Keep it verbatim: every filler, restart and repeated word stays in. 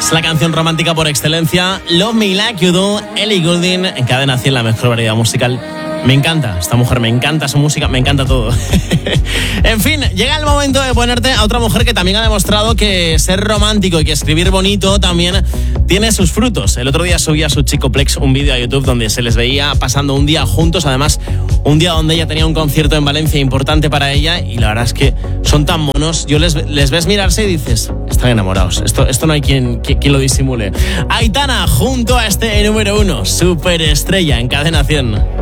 Es la canción romántica por excelencia, Love Me Like You Do, Ellie Goulding, en Cadena cien, la mejor variedad musical. Me encanta esta mujer, me encanta su música, me encanta todo. En fin, llega el momento de ponerte a otra mujer que también ha demostrado que ser romántico y que escribir bonito también tiene sus frutos. El otro día subía a su chico Plex un vídeo a YouTube donde se les veía pasando un día juntos, además un día donde ella tenía un concierto en Valencia importante para ella, y la verdad es que son tan monos. Yo les, les ves mirarse y dices, están enamorados, esto, esto no hay quien, quien, quien lo disimule. Aitana junto a este número uno, superestrella en Cadena cien.